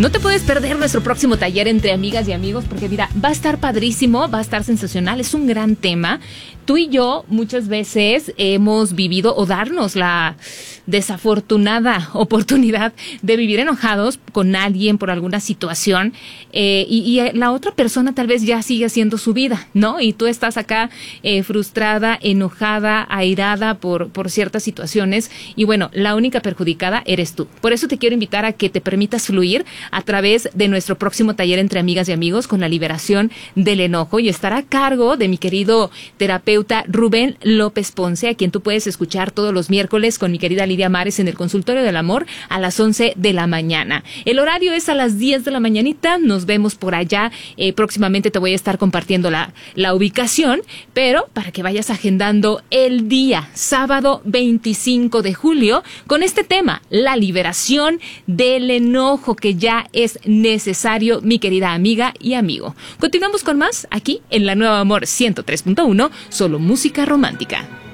No te puedes perder nuestro próximo taller entre amigas y amigos porque mira, va a estar padrísimo, va a estar sensacional, es un gran tema. Tú y yo muchas veces hemos vivido o darnos la desafortunada oportunidad de vivir enojados con alguien por alguna situación y la otra persona tal vez ya sigue haciendo su vida, ¿no? Y tú estás acá frustrada, enojada, airada por ciertas situaciones y bueno, la única perjudicada eres tú. Por eso te quiero invitar a que te permitas fluir a través de nuestro próximo taller entre amigas y amigos con la liberación del enojo y estará a cargo de mi querido terapeuta Rubén López Ponce, a quien tú puedes escuchar todos los miércoles con mi querida Lidia Mares en el Consultorio del Amor a las 11 de la mañana. El horario es a las 10 de la mañanita, nos vemos por allá, próximamente te voy a estar compartiendo la ubicación, pero para que vayas agendando el día, sábado 25 de julio, con este tema, la liberación del enojo que ya es necesario, mi querida amiga y amigo. Continuamos con más aquí en La Nueva Amor 103.1, solo música romántica.